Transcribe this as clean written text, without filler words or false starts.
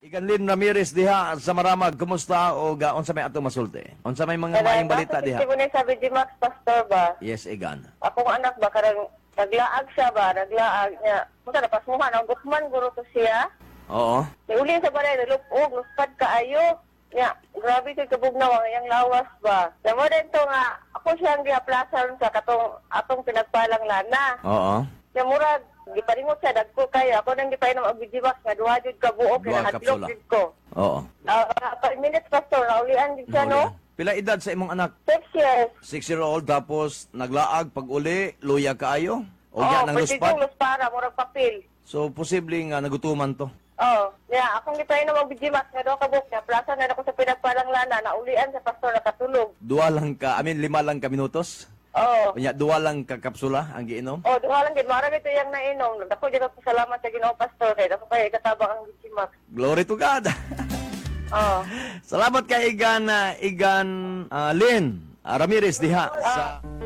Iganlin Ramirez diha sa Maramag, kumusta o unsa may ato masulti? Unsa may mga maayong balita diha? Kasi sabi di Max Pastor ba? Yes, Igan. Akong anak ba karang naglaag siya ba? Naglaag niya. Punta na pasmuhan ang gukman guro to siya. Oo. Uli sa balay nalupog, luspad kaayo. Ya, grabe kay kabugnaw ang iyang lawas ba. Damo din to nga ako siyang giaplasan sa atong pinagpalang lana. Oo. Ya murag giparingot siya dagko kayo. Ako nang gipainom og bijiwak nga duha jud ka buok Duha na kapsula. hadlok jud ko. Oo. 5 minutes pastor, naulian din siya no. Pila edad sa imong anak? 6 years. 6-year-old tapos naglaag pag uli, luya kaayo? O Oh, yan ang pwede luspad? kong luspara, murag papel. So, posibleng nagutuman to. Oh, yeah, akong gipainom og bijiwak nga duha ka buok niya. Plaza na ako sa pinagpalang lana, naulian sa pastor nakatulog. Lima lang ka minutos? Oh. Kanya, duwa lang ka kapsula ang giinom? Oh, duha lang gid mara ito yang nainom. Dako jud ako salamat sa Ginoo pastor kay dako kay katabang ang bijiwak. Glory to God! Oh. Salamat kay Igan Lynn Ramirez diha sa